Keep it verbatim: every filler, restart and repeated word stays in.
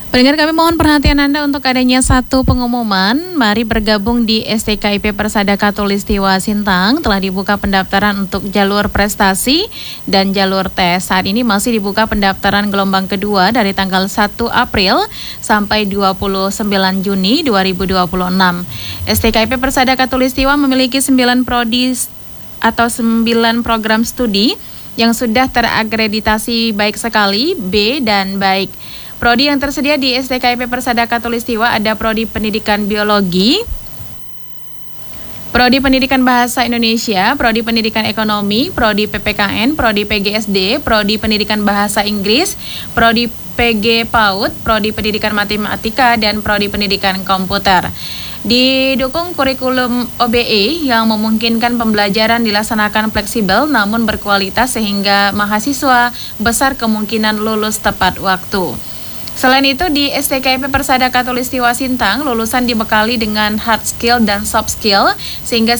Pendengar, kami mohon perhatian Anda untuk adanya satu pengumuman. Mari bergabung di S T K I P Persada Khatulistiwa Sintang. Telah dibuka pendaftaran untuk jalur prestasi dan jalur tes. Saat ini masih dibuka pendaftaran gelombang kedua dari tanggal satu April sampai dua puluh sembilan Juni dua ribu dua puluh enam. S T K I P Persada Khatulistiwa memiliki sembilan prodi atau sembilan program studi yang sudah terakreditasi baik sekali, B dan baik. Prodi yang tersedia di S T K I P Persada Khatulistiwa ada Prodi Pendidikan Biologi, Prodi Pendidikan Bahasa Indonesia, Prodi Pendidikan Ekonomi, Prodi P P K N, Prodi P G S D, Prodi Pendidikan Bahasa Inggris, Prodi P G PAUD, Prodi Pendidikan Matematika, dan Prodi Pendidikan Komputer. Didukung kurikulum O B E yang memungkinkan pembelajaran dilaksanakan fleksibel namun berkualitas sehingga mahasiswa besar kemungkinan lulus tepat waktu. Selain itu, di S T K I P Persada Khatulistiwa Sintang, lulusan dibekali dengan hard skill dan soft skill sehingga